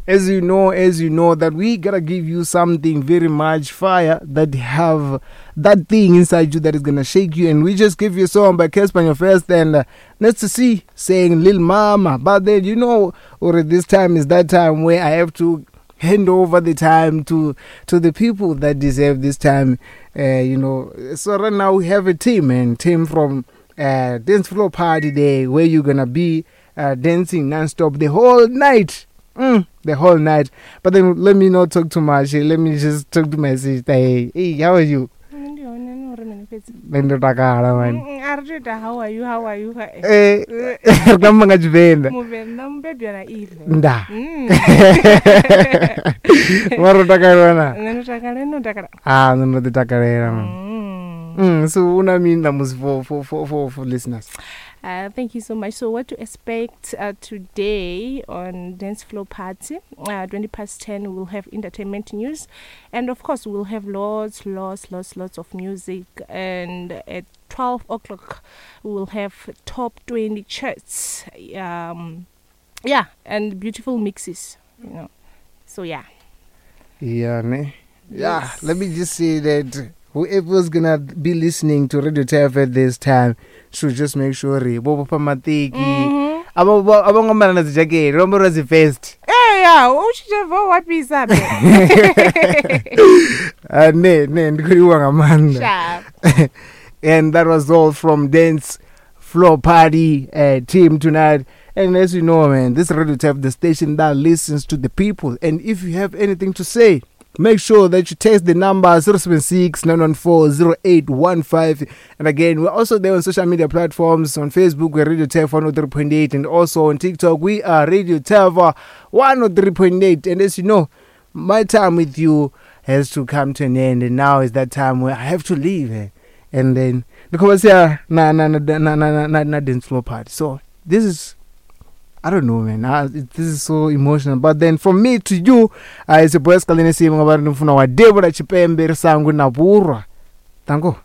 as you know that we gotta give you something very much fire that have that thing inside you that is gonna shake you, and we just give you a song by Casper on your first, and let's see saying Lil Mama. But then or this time is that time where I have to hand over the time to the people that deserve this time. So right now we have a team from Dance Floor Party Day, where you're gonna be dancing non-stop the whole night. The whole night. But then let me not talk too much. Let me just talk to my sister. Hey, how are you? How are you? So una mean for listeners. Thank you so much. So what to expect today on Dance Floor Party? 20 past 10 we'll have entertainment news, and of course we'll have lots of music, and at 12 o'clock we'll have top 20 charts, and beautiful mixes, so yeah, let me just say that whoever's gonna be listening to Radio TF at this time should just make sure bobo pamatiki abangomana na jacket rombo razi first uchijevo wapi sabe ne ndikuliwa ngamanda. And that was all from Dance Floor Party team tonight. And as you know, man, this Radio TF, the station that listens to the people, and if you have anything to say, make sure that you text the number 076-914-0815. And again, we're also there on social media platforms. On Facebook, we're Radio TF 103.8. And also on TikTok, we are Radio TF 103.8. And as you know, my time with you has to come to an end. And now is that time where I have to leave. And then, because here, na Dance Floor Party. So, this is... I don't know, man. This is so emotional. But then from me to you, it's a boy Skalini Simon about Nufuna Debora Chipember Sangu Nabura. Tango.